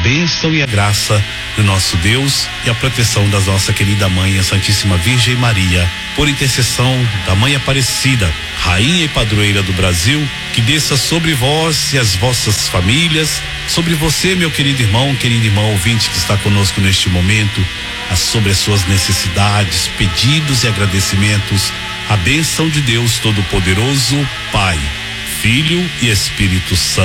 bênção e a graça do nosso Deus e a proteção da nossa querida mãe, a Santíssima Virgem Maria, por intercessão da Mãe Aparecida, Rainha e Padroeira do Brasil, que desça sobre vós e as vossas famílias, sobre você, meu querido irmão ouvinte que está conosco neste momento, sobre as suas necessidades, pedidos e agradecimentos, a bênção de Deus Todo-Poderoso, Pai, Filho e Espírito Santo.